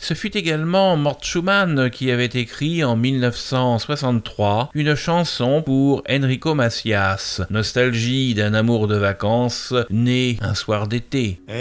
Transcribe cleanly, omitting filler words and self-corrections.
Ce fut également Mort Schumann qui avait écrit en 1963 une chanson pour Enrico Macias, nostalgie d'un amour de vacances né un soir d'été.